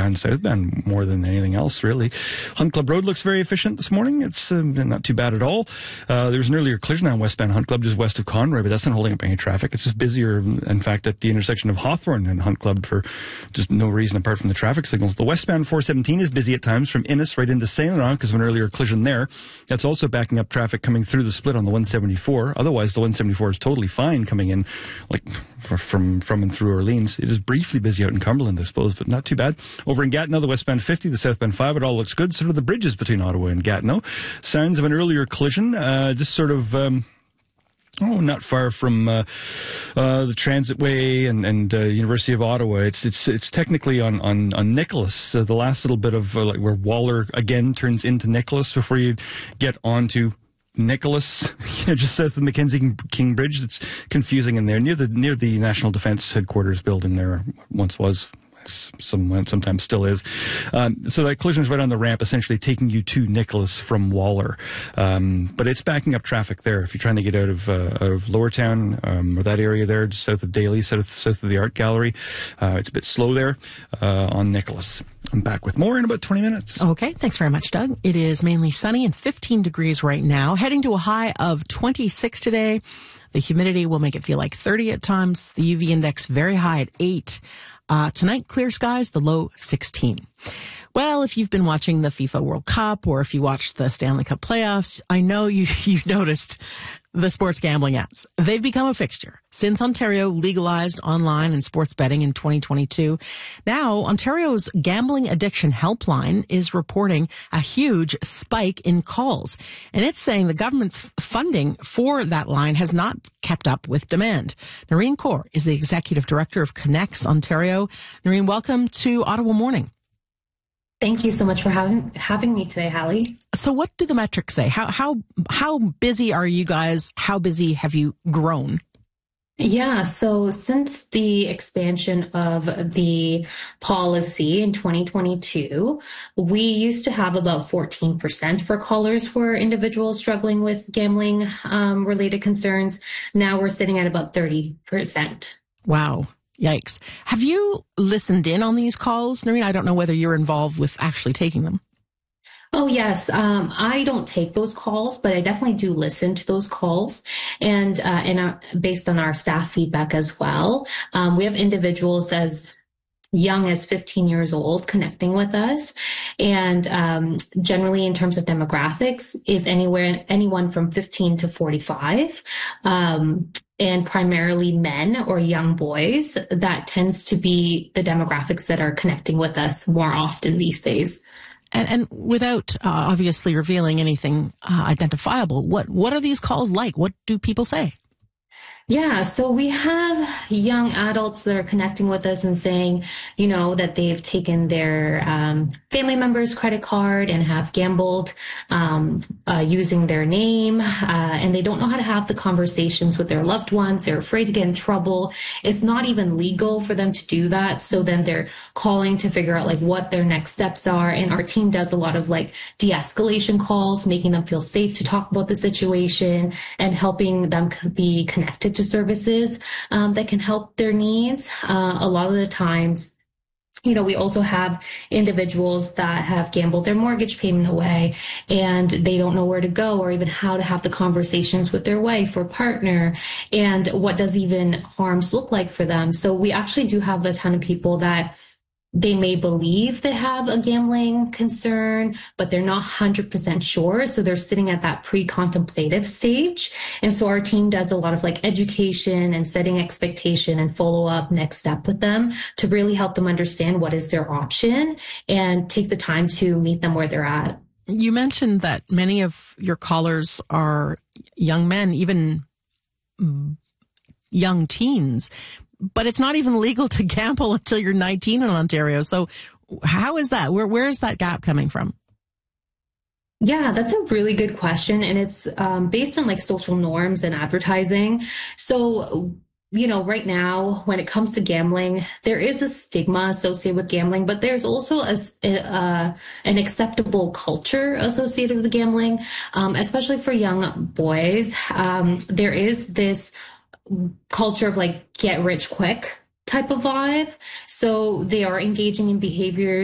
westbound, southbound more than anything else, really. Hunt Club Road looks very efficient this morning. It's not too bad at all. There was an earlier collision on westbound Hunt Club just west of Conroy, but that's not holding up any traffic. It's just busier, in fact, at the intersection of Hawthorne and Hunt Club for just no reason apart from the traffic signals. The westbound 417 is busy at times from Innis right into St. Laurent because of an earlier collision there. That's also backing up traffic coming through the split on the 174. Otherwise, the 174 is totally fine coming in like from and through Orleans. It is briefly busy out in Cumberland, I suppose, but not too bad. Over in Gatineau, the westbound 50, the southbound 5, it all looks good. So do the bridges between Ottawa and Gatineau. Signs of an earlier collision, just sort of... not far from the Transitway and University of Ottawa. It's technically on Nicholas, the last little bit of like where Waller again turns into Nicholas before you get onto Nicholas, just south of the Mackenzie King Bridge. It's confusing in there near the National Defence Headquarters building. There once was. Sometimes still is. So that collision is right on the ramp, essentially taking you to Nicholas from Waller. But it's backing up traffic there. If you're trying to get out of Lowertown, or that area there, just south of Daly, south of the Art Gallery, it's a bit slow there on Nicholas. I'm back with more in about 20 minutes. Okay, thanks very much, Doug. It is mainly sunny and 15 degrees right now, heading to a high of 26 today. The humidity will make it feel like 30 at times. The UV index very high at 8. Tonight, clear skies, the low 16. Well, if you've been watching the FIFA World Cup or if you watched the Stanley Cup playoffs, I know you've noticed the sports gambling ads. They've become a fixture since Ontario legalized online and sports betting in 2022. Now, Ontario's Gambling Addiction Helpline is reporting a huge spike in calls. And it's saying the government's funding for that line has not kept up with demand. Noreen Kaur is the executive director of Connects Ontario. Noreen, welcome to Ottawa Morning. Thank you so much for having me today, Hallie. So what do the metrics say? How busy are you guys? How busy have you grown? Yeah, so since the expansion of the policy in 2022, we used to have about 14% for callers for individuals struggling with gambling related concerns. Now we're sitting at about 30%. Wow. Yikes. Have you listened in on these calls, Noreen? I don't know whether you're involved with actually taking them. Oh, yes. I don't take those calls, but I definitely do listen to those calls. And based on our staff feedback as well, we have individuals as young as 15 years old connecting with us. And generally in terms of demographics is anyone from 15 to 45. And primarily men or young boys. That tends to be the demographics that are connecting with us more often these days. And without obviously revealing anything identifiable, what are these calls like? What do people say? Yeah, so we have young adults that are connecting with us and saying, that they've taken their family member's credit card and have gambled using their name, and they don't know how to have the conversations with their loved ones. They're afraid to get in trouble. It's not even legal for them to do that. So then they're calling to figure out what their next steps are. And our team does a lot of de-escalation calls, making them feel safe to talk about the situation and helping them be connected to services that can help their needs. A lot of the times, we also have individuals that have gambled their mortgage payment away and they don't know where to go or even how to have the conversations with their wife or partner and what does even harms look like for them. So we actually do have a ton of people that they may believe they have a gambling concern, but they're not 100% sure. So they're sitting at that pre-contemplative stage. And so our team does a lot of education and setting expectation and follow up next step with them to really help them understand what is their option and take the time to meet them where they're at. You mentioned that many of your callers are young men, even young teens. But it's not even legal to gamble until you're 19 in Ontario. So how is that? Where is that gap coming from? Yeah, that's a really good question. And it's based on social norms and advertising. So, right now, when it comes to gambling, there is a stigma associated with gambling, but there's also an acceptable culture associated with gambling, especially for young boys. There is this culture of get rich quick type of vibe. So they are engaging in behaviors